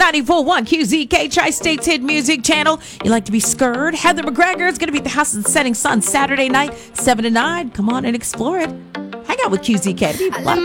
94.1 QZK, Tri-State's Hit Music Channel. You like to be scared? Heather McGregor is going to be at the House of the Setting Sun Saturday night, 7 to 9. Come on and explore it. Hang out with QZK. Be a lot of